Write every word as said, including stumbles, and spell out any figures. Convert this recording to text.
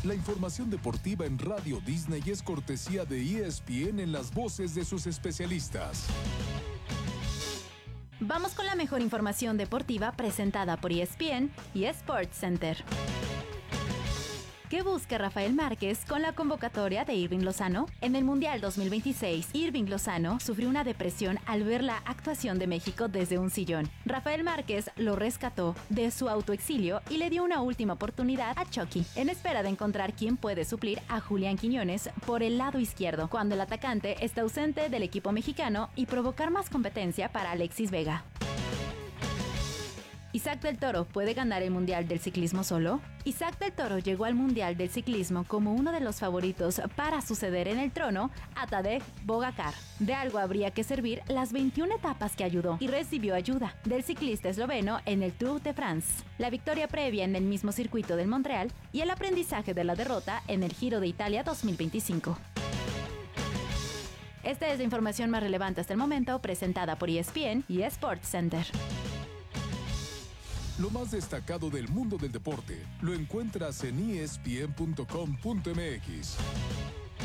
La información deportiva en Radio Disney es cortesía de E S P N en las voces de sus especialistas. Vamos con la mejor información deportiva presentada por E S P N y Sports Center. ¿Qué busca Rafael Márquez con la convocatoria de Irving Lozano? En el Mundial dos mil veintiséis, Irving Lozano sufrió una depresión al ver la actuación de México desde un sillón. Rafael Márquez lo rescató de su autoexilio y le dio una última oportunidad a Chucky, en espera de encontrar quién puede suplir a Julián Quiñones por el lado izquierdo, cuando el atacante está ausente del equipo mexicano, y provocar más competencia para Alexis Vega. ¿Isaac del Toro puede ganar el Mundial del Ciclismo solo? Isaac del Toro llegó al Mundial del Ciclismo como uno de los favoritos para suceder en el trono a Tadej Pogačar. De algo habría que servir las veintiuna etapas que ayudó y recibió ayuda del ciclista esloveno en el Tour de France, la victoria previa en el mismo circuito del Montreal y el aprendizaje de la derrota en el Giro de Italia dos mil veinticinco. Esta es la información más relevante hasta el momento, presentada por E S P N y Sports Center. Lo más destacado del mundo del deporte lo encuentras en E S P N punto com punto M X.